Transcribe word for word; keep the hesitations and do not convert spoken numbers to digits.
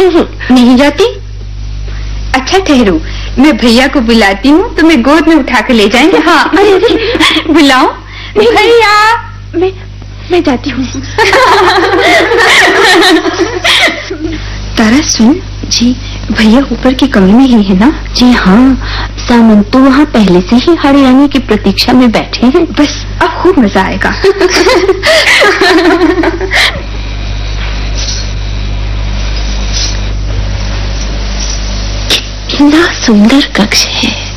नहीं जाती? अच्छा ठहरो, मैं भैया को बुलाती हूँ, तुम्हें गोद में उठा कर ले जाएंगे। हाँ बुलाओ भैया। मैं मैं जाती हूँ। तारा सुन जी, भैया ऊपर के कमरे में ही है ना? जी हाँ, सामंत तो वहाँ पहले से ही हरियाणी की प्रतीक्षा में बैठे हैं। बस अब खूब मजा आएगा। कितना सुंदर कक्ष है।